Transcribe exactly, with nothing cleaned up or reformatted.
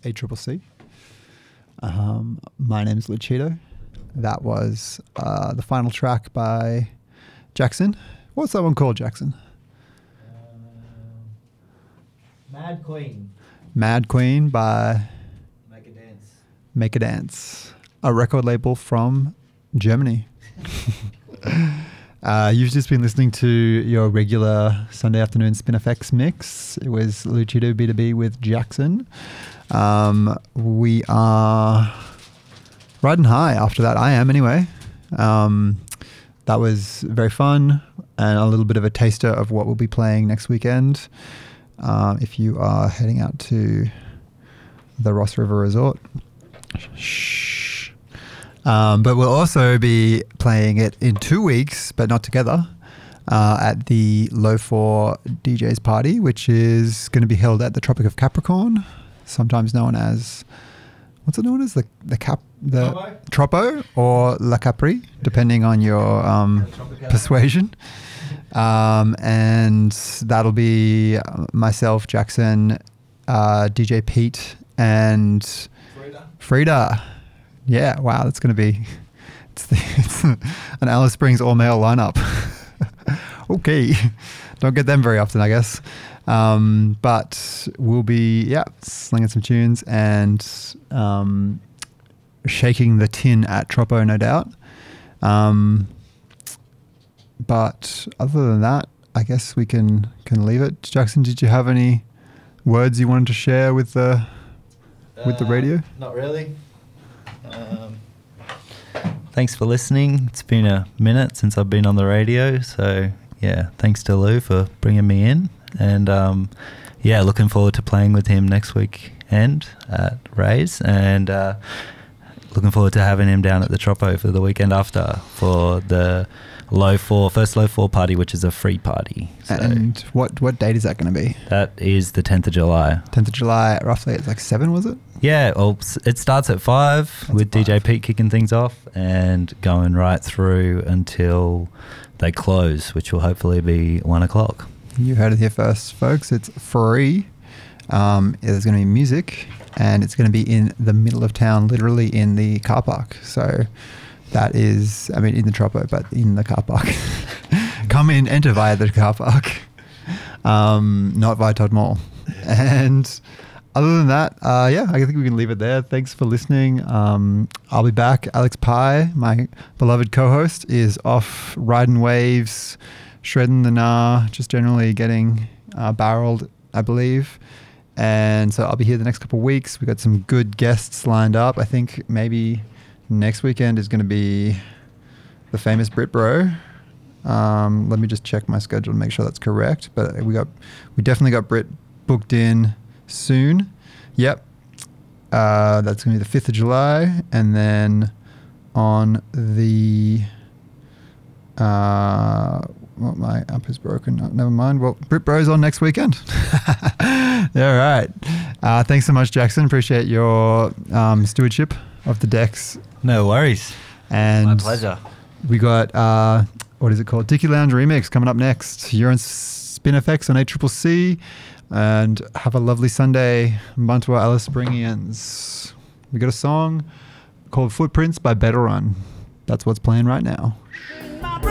A C C C. Um, my name's Lucido. That was uh, the final track by Jackson. What's that one called, Jackson? Uh, Mad Queen. Mad Queen by Make a Dance. Make a Dance, a record label from Germany. uh, you've just been listening to your regular Sunday afternoon Spin F X mix. It was Lucido B two B with Jackson. Um, we are riding high after that. I am anyway. Um, that was very fun and a little bit of a taster of what we'll be playing next weekend. Uh, if you are heading out to the Ross River Resort. Shh. Um, but we'll also be playing it in two weeks, but not together, uh, at the Low four D Js party, which is going to be held at the Tropic of Capricorn, sometimes known as, what's it known as? The the cap the Tropo or La Capri, depending on your um, persuasion. Um, and that'll be myself, Jackson, uh, D J Pete, and Frida. Frida. Yeah, wow, that's going to be it's, the, it's an Alice Springs all-male lineup. Okay, don't get them very often, I guess. Um, but we'll be, yeah, slinging some tunes and um, shaking the tin at Tropo, no doubt. Um, but other than that, I guess we can can leave it. Jackson, did you have any words you wanted to share with the with the radio? Uh, not really. Um, thanks for listening. It's been a minute since I've been on the radio, so yeah, thanks to Lou for bringing me in, and um, yeah, looking forward to playing with him next weekend at Ray's, and uh, looking forward to having him down at the Tropo for the weekend after for the Low four, first Low four party, which is a free party. So and what what date is that going to be? that is the tenth of July. tenth of July, roughly at like seven, was it? Yeah, well, s- it starts at five That's with D J five. Pete kicking things off and going right through until they close, which will hopefully be one o'clock. You heard it here first, folks. It's free. Um, there's going to be music, and it's going to be in the middle of town, literally in the car park. So that is, I mean, in the Tropo, but in the car park. Come in, enter via the car park, um, not via Todd Mall. And other than that, uh, yeah, I think we can leave it there. Thanks for listening. Um, I'll be back. Alex Pye, my beloved co-host, is off riding waves, shredding the gnar, just generally getting uh, barreled, I believe. And so I'll be here the next couple of weeks. We've got some good guests lined up. I think maybe next weekend is going to be the famous Brit Bro. Um, let me just check my schedule and make sure that's correct. But we got, we definitely got Brit booked in soon. Yep. Uh, that's going to be the fifth of July. And then on the, uh, well, my app is broken. No, never mind. Well, Brit Bro's on next weekend. All right. Uh, thanks so much, Jackson. Appreciate your um, stewardship of the decks. No worries. And My pleasure. we got, uh, what is it called? Dicky Lounge Remix coming up next. You're on Spin F X on A C C C. And have a lovely Sunday, Bantua Alice Springians. We got a song called Footprints by Better Run. That's what's playing right now.